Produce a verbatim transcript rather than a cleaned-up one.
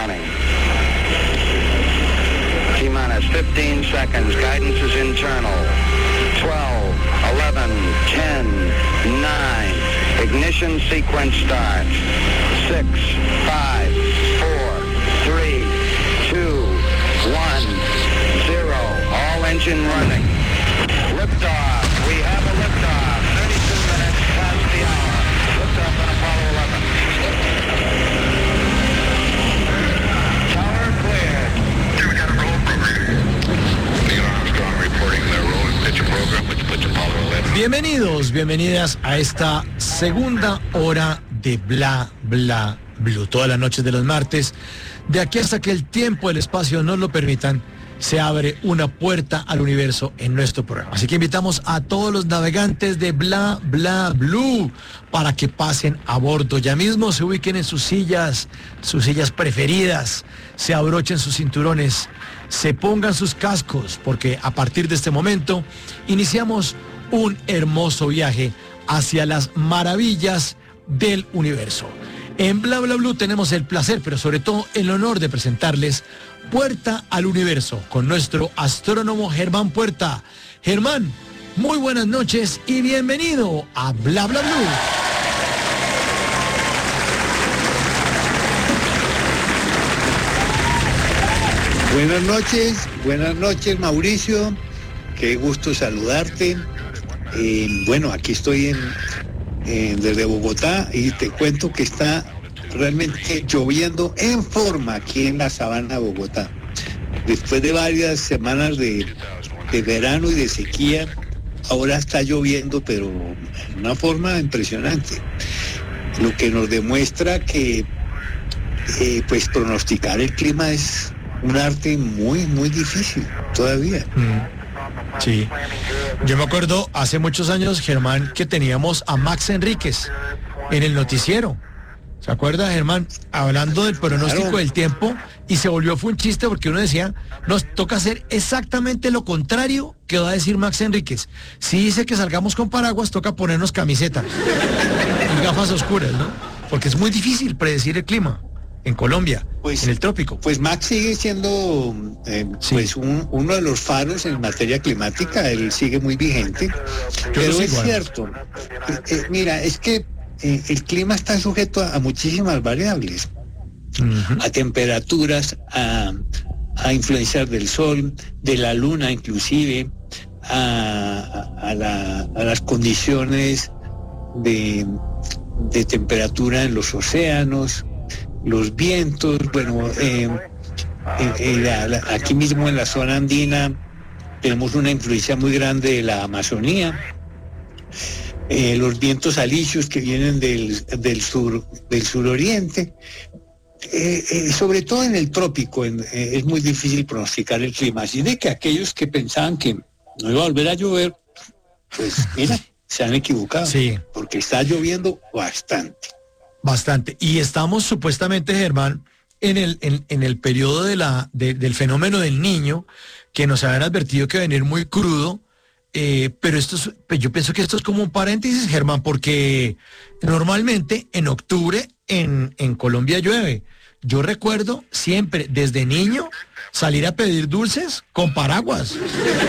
running. T-minus fifteen seconds. Guidance is internal. twelve, eleven, ten, nine. Ignition sequence starts. six, five, four, three, two, one, zero. All engine running. Liftoff. We have a liftoff. thirty-two minutes past the hour. Liftoff on Apollo eleven. Tower cleared. We got a roll program. Neil Armstrong reporting the roll and pitch program, which puts Apollo eleven. Bienvenidos, bienvenidas a esta segunda hora de Bla Bla Blue. Todas las noches de los martes, de aquí hasta que el tiempo y el espacio nos lo permitan, se abre una puerta al universo en nuestro programa. Así que invitamos a todos los navegantes de Bla Bla Blue para que pasen a bordo. Ya mismo se ubiquen en sus sillas, sus sillas preferidas, se abrochen sus cinturones, se pongan sus cascos, porque a partir de este momento iniciamos un hermoso viaje hacia las maravillas del universo. En Bla Bla Blue tenemos el placer, pero sobre todo el honor de presentarles Puerta al Universo con nuestro astrónomo Germán Puerta. Germán, muy buenas noches y bienvenido a Bla Bla Blue. Buenas noches, buenas noches Mauricio, qué gusto saludarte. Eh, bueno, aquí estoy en, en, desde Bogotá y te cuento que está realmente lloviendo en forma aquí en la sabana de Bogotá. Después de varias semanas de, de verano y de sequía, ahora está lloviendo, pero en una forma impresionante. Lo que nos demuestra que eh, pues pronosticar el clima es un arte muy, muy difícil todavía. Mm. Sí, yo me acuerdo hace muchos años, Germán, que teníamos a Max Enríquez en el noticiero. ¿Se acuerda, Germán? Hablando del pronóstico claro. del tiempo, y se volvió, fue un chiste porque uno decía, nos toca hacer exactamente lo contrario que va a decir Max Enríquez. Si dice que salgamos con paraguas, toca ponernos camiseta y gafas oscuras, ¿no? Porque es muy difícil predecir el clima en Colombia, pues, en el trópico. Pues Max sigue siendo eh, sí. pues un, uno de los faros en materia climática, él sigue muy vigente. Yo pero es cierto, eh, eh, mira, es que eh, el clima está sujeto a, a muchísimas variables, uh-huh. a temperaturas, a, a influencias del sol, de la luna inclusive, a, a, la, a las condiciones de, de temperatura en los océanos, los vientos, bueno, eh, eh, eh, la, la, aquí mismo en la zona andina tenemos una influencia muy grande de la Amazonía, eh, los vientos alisios que vienen del, del sur, del suroriente, eh, eh, sobre todo en el trópico en, eh, es muy difícil pronosticar el clima, así de que aquellos que pensaban que no iba a volver a llover, pues mira, se han equivocado, sí. porque está lloviendo bastante. Bastante. Y estamos supuestamente, Germán, en el, en, en el periodo de la, de, del fenómeno del Niño, que nos habían advertido que va a venir muy crudo, eh, pero esto es, pues yo pienso que esto es como un paréntesis, Germán, porque normalmente en octubre en, en Colombia llueve. Yo recuerdo siempre, desde niño, salir a pedir dulces con paraguas.